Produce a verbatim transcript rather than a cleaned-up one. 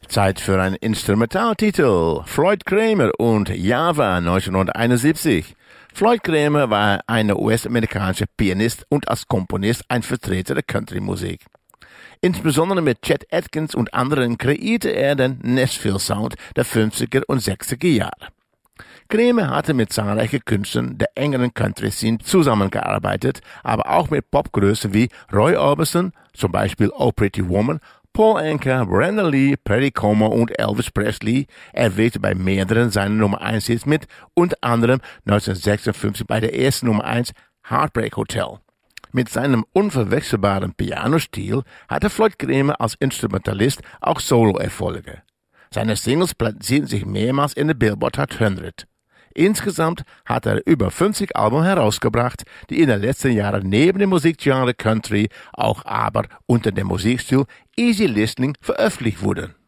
Zeit für einen Instrumentaltitel. Floyd Cramer und Java neunzehnhunderteinundsiebzig. Floyd Cramer war ein U S-amerikanischer Pianist und als Komponist ein Vertreter der Country-Musik. Insbesondere mit Chet Atkins und anderen kreierte er den Nashville-Sound der fünfziger und sechziger Jahre. Cramer hatte mit zahlreichen Künstlern der engeren Country-Scene zusammengearbeitet, aber auch mit Popgrößen wie Roy Orbison, zum Beispiel Oh Pretty Woman, Paul Anka, Brenda Lee, Perry Como und Elvis Presley. Er wirkte bei mehreren seiner Nummer eins Hits mit, unter anderem neunzehnhundertsechsundfünfzig bei der ersten Nummer eins Heartbreak Hotel. Mit seinem unverwechselbaren Pianostil hatte Floyd Cramer als Instrumentalist auch Solo-Erfolge. Seine Singles platzierten sich mehrmals in der Billboard Hot hundert. Insgesamt hat er über fünfzig Alben herausgebracht, die in den letzten Jahren neben dem Musikgenre Country auch aber unter dem Musikstil Easy Listening veröffentlicht wurden.